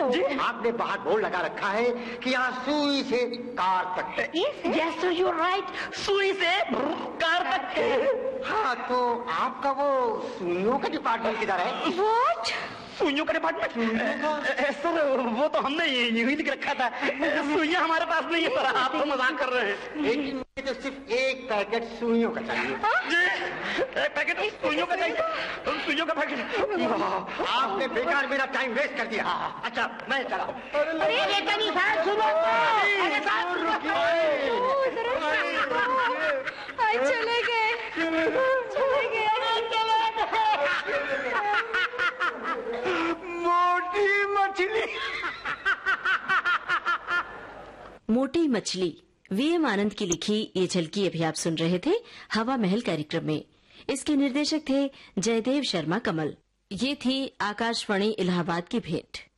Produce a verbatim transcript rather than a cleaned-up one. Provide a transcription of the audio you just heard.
जी? आपने बाहर बोर्ड लगा रखा है कि यहाँ सुई से कार तक। Yes sir, you are right, सुई से कार तक। हाँ, तो आपका वो सुइयों का डिपार्टमेंट किधर है? व्हाट? सुइयों का डिपार्टमेंट? सर वो तो हमने यही लिख रखा था, सुइयां हमारे पास नहीं है सर, आप तो मजाक कर रहे हैं। लेकिन मुझे तो सिर्फ एक पैकेट सुइयों का चाहिए। एक पैकेट सुइयों का चाहिए? सुइयों का पैकेट? आपने बेकार मेरा टाइम वेस्ट कर दिया। अच्छा मैं चला। अरे बेटा साहब सुनो, अरे साहब चले गए चले गए मोटी मछली। मोटी मछली वी एम आनंद की लिखी ये झलकी अभी आप सुन रहे थे हवा महल कार्यक्रम में। इसके निर्देशक थे जयदेव शर्मा कमल। ये थी आकाशवाणी इलाहाबाद की भेंट।